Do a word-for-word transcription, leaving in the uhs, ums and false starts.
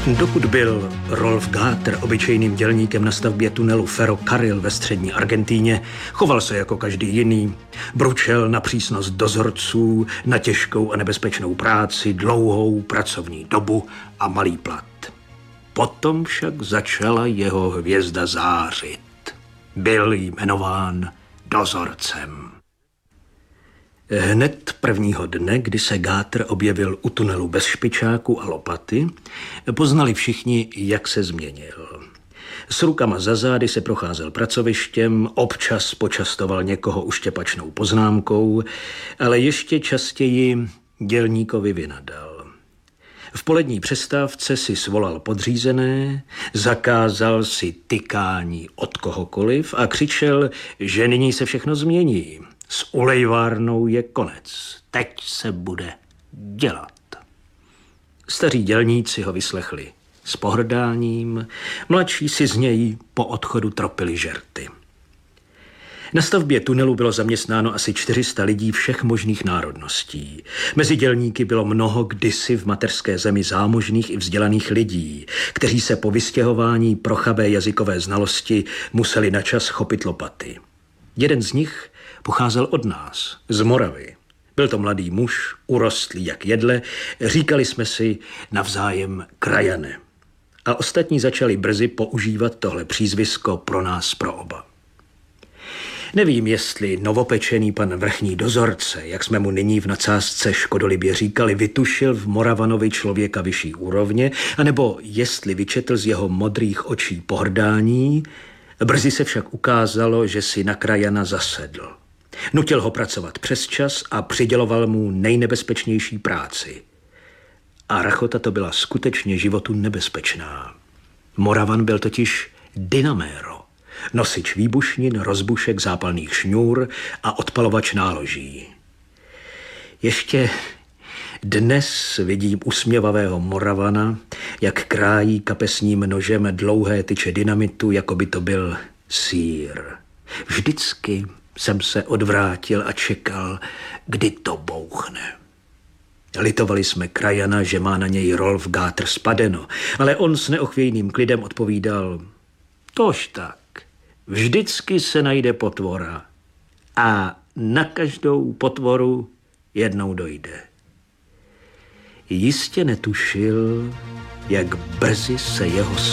Dokud byl Rolf Gater obyčejným dělníkem na stavbě tunelu Ferrocarril ve střední Argentíně, choval se jako každý jiný, bručel na přísnost dozorců, na těžkou a nebezpečnou práci, dlouhou pracovní dobu a malý plat. Potom však začala jeho hvězda zářit. Byl jmenován dozorcem. Hned prvního dne, kdy se Gater objevil u tunelu bez špičáku a lopaty, poznali všichni, jak se změnil. S rukama za zády se procházel pracovištěm, občas počastoval někoho uštěpačnou poznámkou, ale ještě častěji dělníkovi vynadal. V polední přestávce si svolal podřízené, zakázal si tykání od kohokoliv a křičel, že nyní se všechno změní. S ulejvárnou je konec. Teď se bude dělat. Staří dělníci ho vyslechli s pohrdáním, mladší si z něj po odchodu tropili žerty. Na stavbě tunelu bylo zaměstnáno asi čtyři sta lidí všech možných národností. Mezi dělníky bylo mnoho kdysi v mateřské zemi zámožných i vzdělaných lidí, kteří se po vystěhování pro chabé jazykové znalosti museli načas chopit lopaty. Jeden z nich pocházel od nás, z Moravy. Byl to mladý muž, urostlý jak jedle, říkali jsme si navzájem krajane. A ostatní začali brzy používat tohle přízvisko pro nás, pro oba. Nevím, jestli novopečený pan vrchní dozorce, jak jsme mu nyní v nadsázce škodolibě říkali, vytušil v Moravanovi člověka vyšší úrovně, anebo jestli vyčetl z jeho modrých očí pohrdání. Brzy se však ukázalo, že si na krajana zasedl. Nutil ho pracovat přesčas a přiděloval mu nejnebezpečnější práci. A rachota to byla skutečně životu nebezpečná. Moravan byl totiž dynaméro, nosič výbušnin, rozbušek, zápalných šňůr a odpalovač náloží. Ještě dnes vidím usměvavého Moravana, jak krájí kapesním nožem dlouhé tyče dynamitu, jako by to byl sýr. Vždycky jsem se odvrátil a čekal, kdy to bouchne. Litovali jsme krajana, že má na něj Rolf Gater spadeno, ale on s neochvějným klidem odpovídal: tož tak, vždycky se najde potvora a na každou potvoru jednou dojde. Jistě netušil, jak brzy se jeho